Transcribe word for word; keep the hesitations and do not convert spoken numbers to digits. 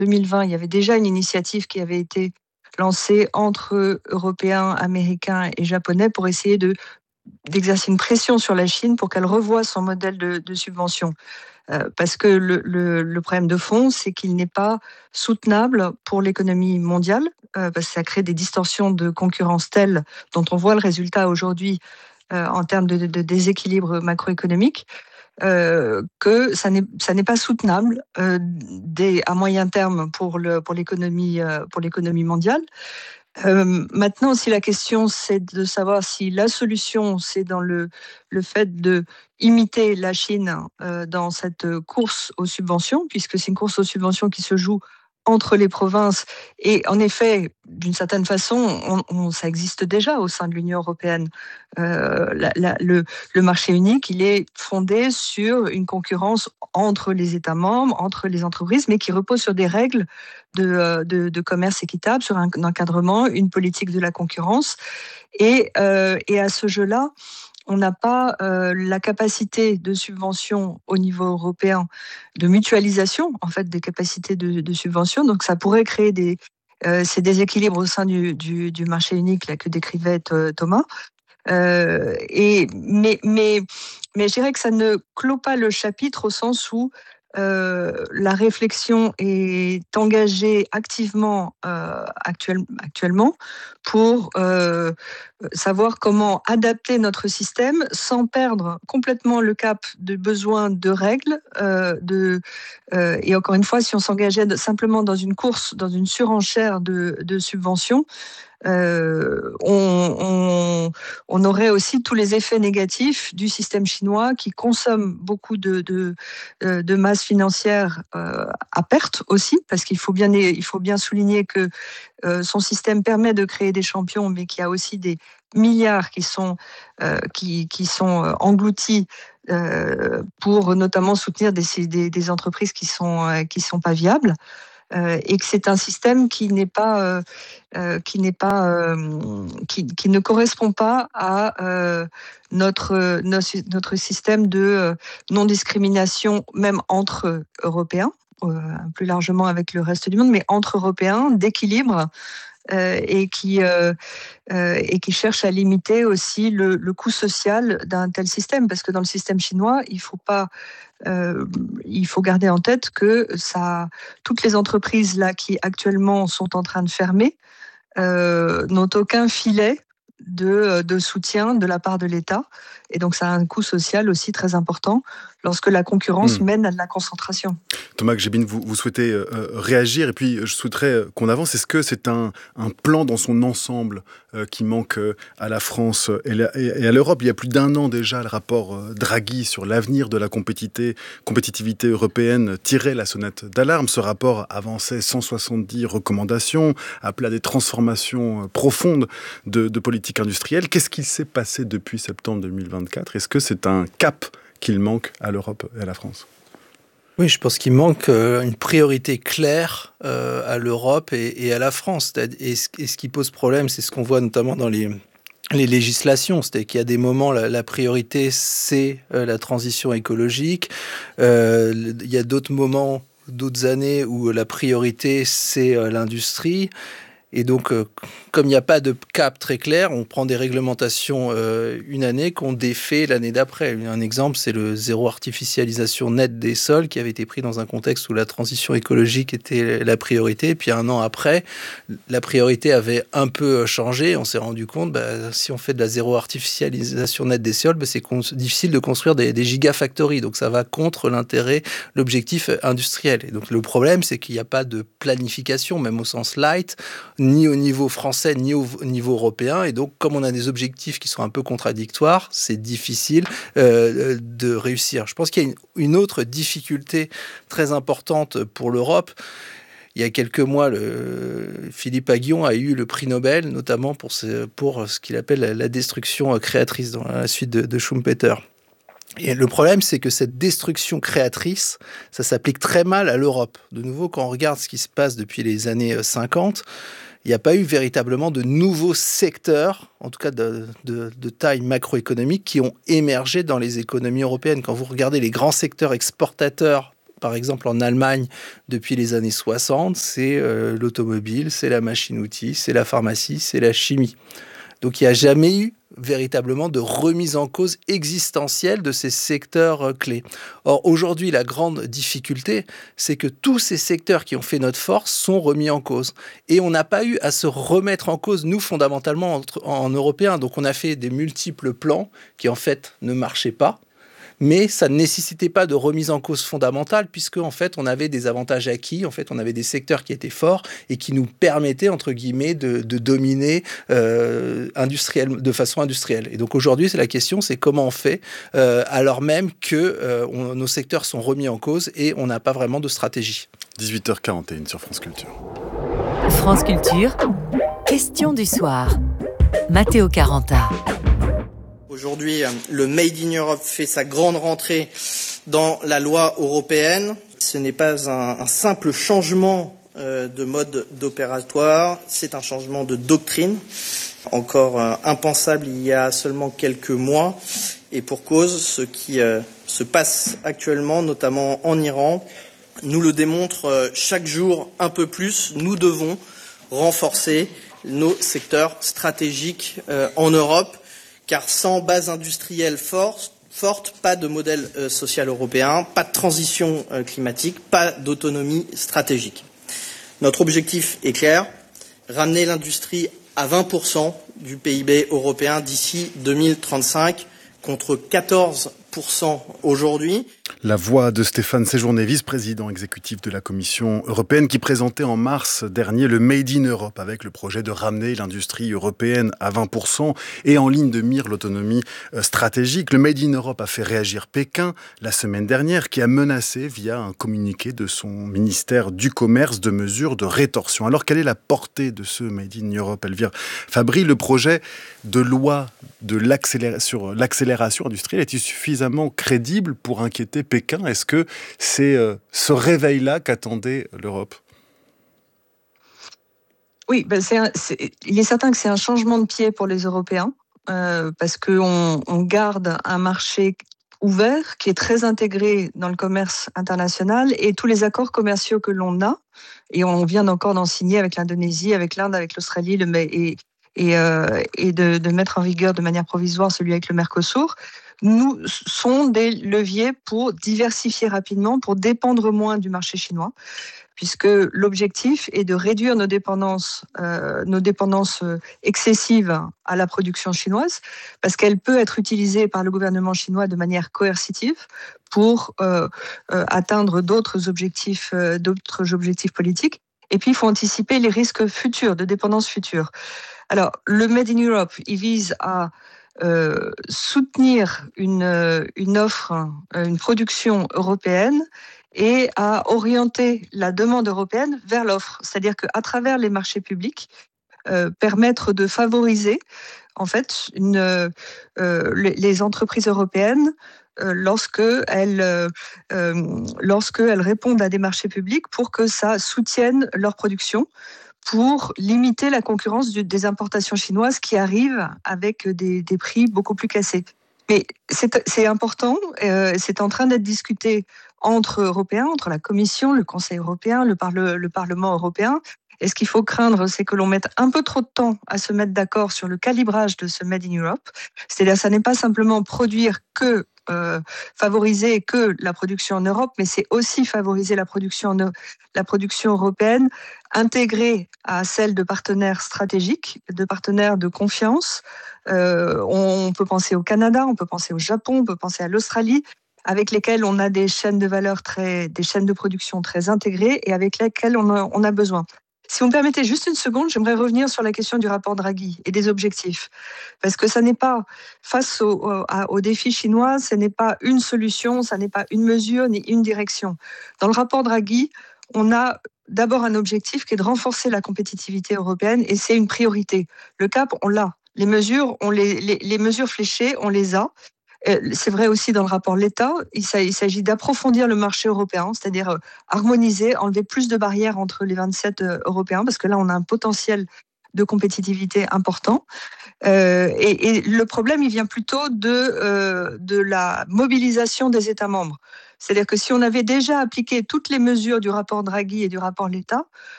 deux mille vingt, il y avait déjà une initiative qui avait été lancée entre Européens, Américains et Japonais pour essayer de, d'exercer une pression sur la Chine pour qu'elle revoie son modèle de, de subvention. Euh, parce que le, le, le problème de fond, c'est qu'il n'est pas soutenable pour l'économie mondiale, euh, parce que ça crée des distorsions de concurrence telles dont on voit le résultat aujourd'hui euh, en termes de, de, de déséquilibre macroéconomique. Euh, que ça n'est, ça n'est pas soutenable euh, des, à moyen terme pour, le, pour, l'économie, euh, pour l'économie mondiale. Euh, maintenant, si la question, c'est de savoir si la solution, c'est dans le, le fait de imiter la Chine euh, dans cette course aux subventions, puisque c'est une course aux subventions qui se joue entre les provinces. Et en effet, d'une certaine façon, on, on, ça existe déjà au sein de l'Union européenne. Euh, la, la, le, le marché unique, il est fondé sur une concurrence entre les États membres, entre les entreprises, mais qui repose sur des règles de, de, de commerce équitable, sur un, un encadrement, une politique de la concurrence. Et, euh, et à ce jeu-là, on n'a pas euh, la capacité de subvention au niveau européen, de mutualisation en fait des capacités de, de subvention. Donc ça pourrait créer des, euh, ces déséquilibres au sein du, du, du marché unique là, que décrivait Thomas. Euh, et, mais, mais, mais je dirais que ça ne clôt pas le chapitre au sens où euh, la réflexion est engagée activement euh, actuel, actuellement pour euh, savoir comment adapter notre système sans perdre complètement le cap de besoin de règles. Euh, de, euh, et encore une fois, si on s'engageait simplement dans une course, dans une surenchère de, de subventions, Euh, on, on, on aurait aussi tous les effets négatifs du système chinois qui consomme beaucoup de, de, de masse financière euh, à perte aussi, parce qu'il faut bien, il faut bien souligner que euh, son système permet de créer des champions, mais qu'il y a aussi des milliards qui sont, euh, qui, qui sont engloutis euh, pour notamment soutenir des, des, des entreprises qui sont, euh, qui sont pas viables. Euh, et que c'est un système qui n'est pas, euh, euh, qui n'est pas, euh, qui, qui ne correspond pas à euh, notre, notre notre système de euh, non-discrimination, même entre Européens, euh, plus largement avec le reste du monde, mais entre Européens, d'équilibre. Euh, et qui euh, euh, et qui cherche à limiter aussi le, le coût social d'un tel système, parce que dans le système chinois, il faut pas Euh, il faut garder en tête que ça, toutes les entreprises là qui actuellement sont en train de fermer euh, n'ont aucun filet de, de soutien de la part de l'État. Et donc, ça a un coût social aussi très important lorsque la concurrence mmh. mène à de la concentration. Thomas Gjebin, vous, vous souhaitez euh, réagir, et puis je souhaiterais qu'on avance. Est-ce que c'est un, un plan dans son ensemble euh, qui manque euh, à la France et, la, et à l'Europe? Il y a plus d'un an déjà, le rapport euh, Draghi sur l'avenir de la compétitivité, compétitivité européenne tirait la sonnette d'alarme. Ce rapport avançait cent soixante-dix recommandations, appelait à des transformations profondes de, de politique industrielle. Qu'est-ce qui s'est passé depuis septembre deux mille vingt-quatre? Est-ce que c'est un cap qu'il manque à l'Europe et à la France? Oui, je pense qu'il manque euh, une priorité claire euh, à l'Europe et, et à la France. Et ce, et ce qui pose problème, c'est ce qu'on voit notamment dans les, les législations. C'est-à-dire qu'il y a des moments, la, la priorité, c'est euh, la transition écologique. Euh, il y a d'autres moments, d'autres années où la priorité, c'est euh, l'industrie. Et donc, euh, comme il n'y a pas de cap très clair, on prend des réglementations euh, une année qu'on défait l'année d'après. Un exemple, c'est le zéro artificialisation nette des sols qui avait été pris dans un contexte où la transition écologique était la priorité. Et puis un an après, la priorité avait un peu changé. On s'est rendu compte, bah, si on fait de la zéro artificialisation nette des sols, bah, c'est con- difficile de construire des, des gigafactories. Donc ça va contre l'intérêt, l'objectif industriel. Et donc le problème, c'est qu'il n'y a pas de planification, même au sens light, ni au niveau français, ni au niveau européen. Et donc, comme on a des objectifs qui sont un peu contradictoires, c'est difficile euh, de réussir. Je pense qu'il y a une, une autre difficulté très importante pour l'Europe. Il y a quelques mois, le, Philippe Aghion a eu le prix Nobel, notamment pour ce, pour ce qu'il appelle la destruction créatrice, dans la suite de, de Schumpeter. Et le problème, c'est que cette destruction créatrice, ça s'applique très mal à l'Europe. De nouveau, quand on regarde ce qui se passe depuis les années cinquante, il n'y a pas eu véritablement de nouveaux secteurs, en tout cas de, de, de taille macroéconomique, qui ont émergé dans les économies européennes. Quand vous regardez les grands secteurs exportateurs par exemple en Allemagne depuis les années soixante, c'est euh, l'automobile, c'est la machine-outil, c'est la pharmacie, c'est la chimie. Donc il n'y a jamais eu véritablement de remise en cause existentielle de ces secteurs euh, clés. Or, aujourd'hui, la grande difficulté, c'est que tous ces secteurs qui ont fait notre force sont remis en cause. Et on n'a pas eu à se remettre en cause, nous, fondamentalement, entre, en, en Européens. Donc on a fait des multiples plans qui, en fait, ne marchaient pas. Mais ça ne nécessitait pas de remise en cause fondamentale, puisque en fait, on avait des avantages acquis, en fait, on avait des secteurs qui étaient forts et qui nous permettaient, entre guillemets, de, de dominer euh, industriel, de façon industrielle. Et donc aujourd'hui, c'est la question, c'est comment on fait, euh, alors même que euh, on, nos secteurs sont remis en cause et on n'a pas vraiment de stratégie. dix-huit heures quarante et une sur France Culture. France Culture, question du soir. Matteo Caranta. Aujourd'hui, le Made in Europe fait sa grande rentrée dans la loi européenne. Ce n'est pas un, un simple changement euh, de mode d'opératoire, c'est un changement de doctrine, encore euh, impensable il y a seulement quelques mois. Et pour cause, ce qui euh, se passe actuellement, notamment en Iran, nous le démontre euh, chaque jour un peu plus. Nous devons renforcer nos secteurs stratégiques euh, en Europe. Car sans base industrielle forte, forte pas de modèle euh, social européen, pas de transition euh, climatique, pas d'autonomie stratégique. Notre objectif est clair, ramener l'industrie à vingt pour cent du P I B européen d'ici deux mille trente-cinq, contre quatorze pour cent aujourd'hui. La voix de Stéphane Séjourné, vice-président exécutif de la Commission européenne, qui présentait en mars dernier le Made in Europe avec le projet de ramener l'industrie européenne à vingt pour cent et en ligne de mire l'autonomie stratégique. Le Made in Europe a fait réagir Pékin la semaine dernière, qui a menacé via un communiqué de son ministère du Commerce de mesures de rétorsion. Alors quelle est la portée de ce Made in Europe, Elvire Fabry? Le projet de loi de l'accélé- sur l'accélération industrielle est-il suffisamment crédible pour inquiéter Pékin? Est-ce que c'est euh, ce réveil-là qu'attendait l'Europe? Oui, ben c'est un, c'est, il est certain que c'est un changement de pied pour les Européens, euh, parce qu'on on garde un marché ouvert qui est très intégré dans le commerce international et tous les accords commerciaux que l'on a, et on vient encore d'en signer avec l'Indonésie, avec l'Inde, avec l'Australie le, et, et, euh, et de, de mettre en vigueur de manière provisoire celui avec le Mercosur, nous sont des leviers pour diversifier rapidement, pour dépendre moins du marché chinois, puisque l'objectif est de réduire nos dépendances, euh, nos dépendances excessives à la production chinoise, parce qu'elle peut être utilisée par le gouvernement chinois de manière coercitive pour euh, euh, atteindre d'autres objectifs, euh, d'autres objectifs politiques. Et puis, il faut anticiper les risques futurs, de dépendance future. Alors, le Made in Europe, il vise à Euh, soutenir une, une offre, une production européenne et à orienter la demande européenne vers l'offre. C'est-à-dire qu'à travers les marchés publics, euh, permettre de favoriser en fait une, euh, les, les entreprises européennes euh, lorsque elles, euh, lorsque elles répondent à des marchés publics pour que ça soutienne leur production, pour limiter la concurrence du, des importations chinoises qui arrivent avec des, des prix beaucoup plus cassés. Mais c'est, c'est important, euh, c'est en train d'être discuté entre Européens, entre la Commission, le Conseil européen, le, parle, le Parlement européen. Et ce qu'il faut craindre, c'est que l'on mette un peu trop de temps à se mettre d'accord sur le calibrage de ce Made in Europe. C'est-à-dire, ça n'est pas simplement produire que Euh, favoriser que la production en Europe, mais c'est aussi favoriser la production, en, la production européenne intégrée à celle de partenaires stratégiques, de partenaires de confiance. Euh, on peut penser au Canada, on peut penser au Japon, on peut penser à l'Australie, avec lesquels on a des chaînes de valeur très, des chaînes de production très intégrées et avec lesquelles on a, on a besoin. Si vous me permettez juste une seconde, j'aimerais revenir sur la question du rapport Draghi et des objectifs. Parce que ça n'est pas, face au, au, au défi chinois, ce n'est pas une solution, ça n'est pas une mesure ni une direction. Dans le rapport Draghi, on a d'abord un objectif qui est de renforcer la compétitivité européenne et c'est une priorité. Le cap, on l'a. Les mesures, on les, les, les mesures fléchées, on les a. C'est vrai aussi dans le rapport l'État, il s'agit d'approfondir le marché européen, c'est-à-dire harmoniser, enlever plus de barrières entre les vingt-sept européens, parce que là, on a un potentiel de compétitivité important. Euh, et, et le problème, il vient plutôt de, euh, de la mobilisation des États membres. C'est-à-dire que si on avait déjà appliqué toutes les mesures du rapport Draghi et du rapport Letta,